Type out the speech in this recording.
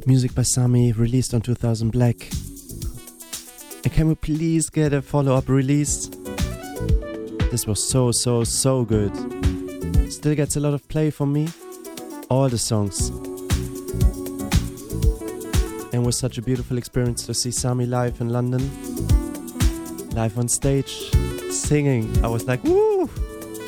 Music by Sami, released on 2000 Black. And can we please get a follow-up release? This was so good. Still gets a lot of play from me. All the songs. And it was such a beautiful experience to see Sami live in London. Live on stage, singing. I was like, woo!